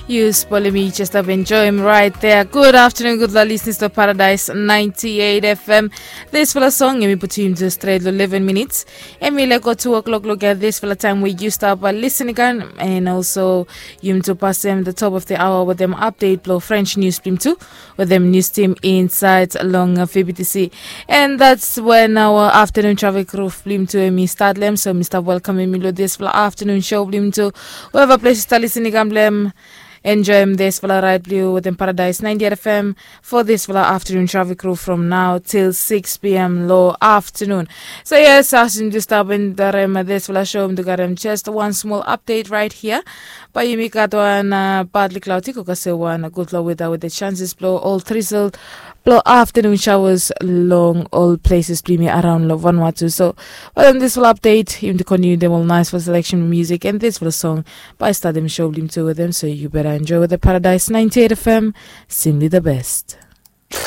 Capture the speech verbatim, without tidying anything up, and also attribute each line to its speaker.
Speaker 1: You spoil me, just have enjoy him right there. Good afternoon, good listeners to Paradise ninety-eight F M. This for a song, and we put him to straight eleven minutes. And we let go two o'clock look at this for the time we used up by listening again. And also, you to pass them the top of the hour with them update blow French news stream too, with them news team insights along F B T C. And that's when our afternoon traffic crew flim to me start them. So, Mister Welcome me this for the afternoon show flim to whoever places to listening again. Enjoy this for the right blue within Paradise ninety-eight F M for this for the afternoon traffic crew from now till six p.m. low afternoon. So yes, as in disturbing the this for the show to get just one small update right here. But you make that one uh, partly cloudy, because one good low weather with the chances blow all drizzle, blow afternoon showers long all places bleeding around Vanuatu. So well, this will update him to continue them all nice for selection of music, and this for the song by Stadium Show Blim two with them. So you better enjoy with the Paradise ninety-eight F M, simply the best.